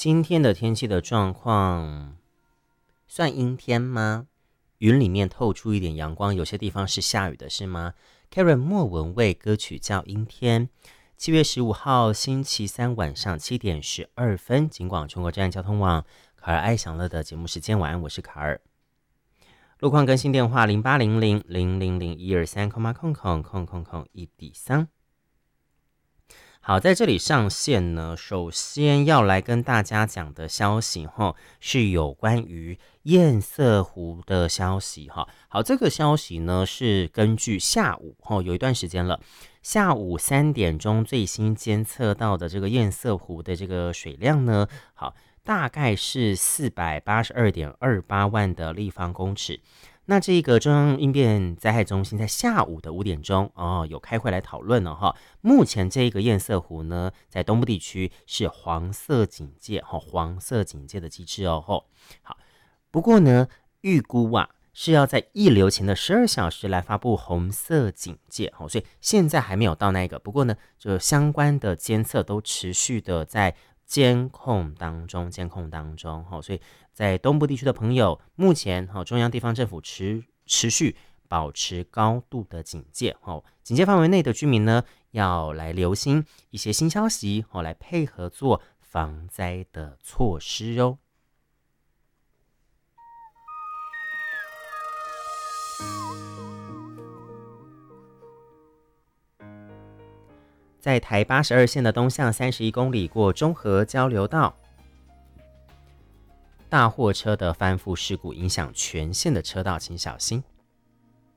今天的天气的状况算阴天吗？云里面透出一点阳光，有些地方是下雨的，是吗？ Karen 莫文蔚歌曲叫《阴天》。7月15号星期三晚上7点12分，警广全国站交通网卡尔爱享乐的节目时间，晚安，我是卡尔。路况更新电话0800000123，1D3。好，在这里上线呢，首先要来跟大家讲的消息是有关于堰塞湖的消息哈。好，这个消息呢是根据下午有一段时间了，下午3点钟最新监测到的这个堰塞湖的这个水量呢，好，大概是482.28万的立方公尺。那这个中央应变灾害中心在下午的5点钟有开会来讨论了哈。目前这个堰塞湖呢，在东部地区是黄色警戒黄色警戒的机制好，不过呢，预估是要在溢流前的12小时来发布红色警戒所以现在还没有到那个。不过呢，就相关的监测都持续的在监控当中，所以在东部地区的朋友，目前中央地方政府持续保持高度的警戒警戒范围内的居民呢，要来留心一些新消息来配合做防灾的措施哦。在台82线的东向31公里过中和交流道，大货车的翻覆事故影响全线的车道，请小心。